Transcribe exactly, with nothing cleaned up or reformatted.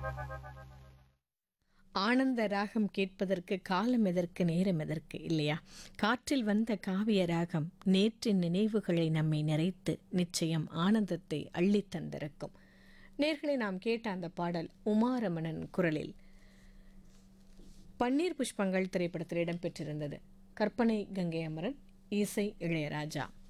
ஆனந்த ராகம் கேட்பதற்கு காலம் எதற்கு, நேரம் எதற்கு இல்லையா? காற்றில் வந்த காவிய ராகம் நேற்றின் நினைவுகளை நம்மை நிறைத்து நிச்சயம் ஆனந்தத்தை அள்ளித் தந்திருக்கும். நேர்களை நாம் கேட்ட அந்த பாடல் உமாரமணன் குரலில் பன்னீர் புஷ்பங்கள் திரைப்படத்தில் இடம்பெற்றிருந்தது. கற்பனை கங்கை அமரன், இசை இளையராஜா.